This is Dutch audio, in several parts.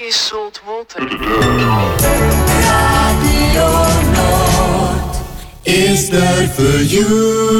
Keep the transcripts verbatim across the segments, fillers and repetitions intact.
is salt water. Radio Noord is there for you.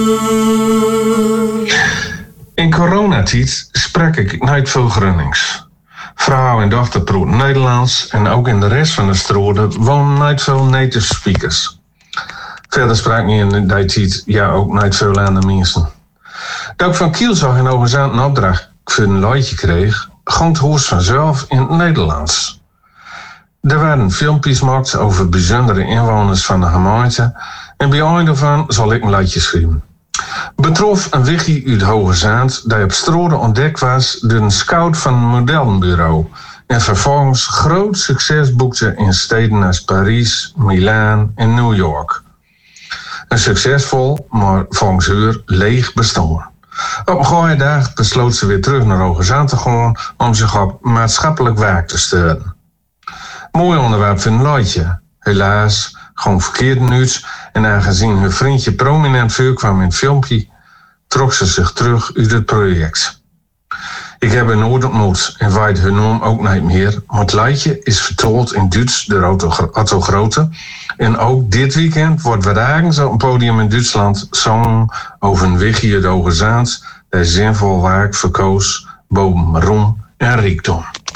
In coronatijd sprak ik nooit veel Gronings. Vrouw en dochter praten Nederlands en ook in de rest van de stroden wonen nooit veel native speakers. Verder sprak ik in die tijd ja ook nooit veel aan de mensen. Dat ik van Kiel zag in Overzaand een opdracht voor een luidje kreeg, ging het hoors vanzelf in het Nederlands. Er werden filmpjes gemaakt over bijzondere inwoners van de gemeente en bij een daarvan zal ik een luidje schrijven. Betrof een wiggie uit Hogezaand die op strode ontdekt was door een scout van een modellenbureau en vervolgens groot succes boekte in steden als Parijs, Milaan en New York. Een succesvol, maar volgens haar leeg bestaan. Op een goeie dag besloot ze weer terug naar Hogezaand te gaan om zich op maatschappelijk werk te steunen. Mooi onderwerp voor een luidje. Helaas, gewoon verkeerd nieuws en aangezien hun vriendje prominent voorkwam in het filmpje, trok ze zich terug uit het project. Ik heb haar nooit ontmoet en weet hun naam ook niet meer, maar het liedje is vertolkt in Duits door Otto, Otto Grote. En ook dit weekend wordt Wadagens op een podium in Duitsland zongen over een wiggie uit Hogezaand die zinvol werk verkoos boven roem en rijkdom.